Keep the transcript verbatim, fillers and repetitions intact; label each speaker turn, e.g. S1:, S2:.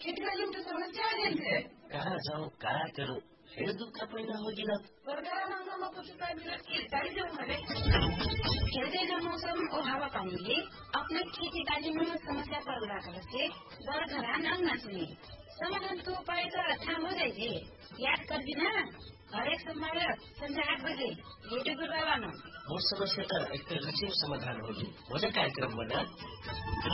S1: खेती बाड़ी में तो समस्या आ गई है।
S2: कहाँ जाऊँ कहाँ करूँ फिर दुख का पैदा होगी ना।
S1: सरकार मांगना कुछ खेलते मौसम और हवा पानी ले अपने खेती बाड़ी में समस्या पर रखा से बर घरान अंगना सुनी समाधान तो उपाय तो अच्छा हो जाएगी। याद कर भी ना हर एक सोमवार संध्या आठ बजे रेडियो गुरुवार
S2: वो समस्या तो एक समाधान होगी। मुझे कार्यक्रम बना